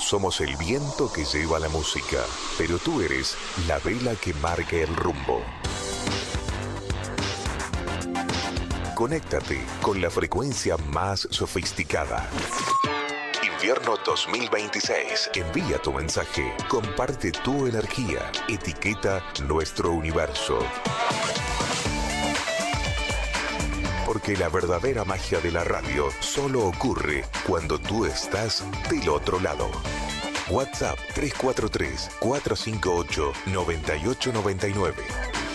somos el viento que lleva la música, pero tú eres la vela que marca el rumbo. Conéctate con la frecuencia más sofisticada. Invierno 2026. Envía tu mensaje, comparte tu energía, etiqueta nuestro universo. Porque la verdadera magia de la radio solo ocurre cuando tú estás del otro lado. WhatsApp 343-458-9899.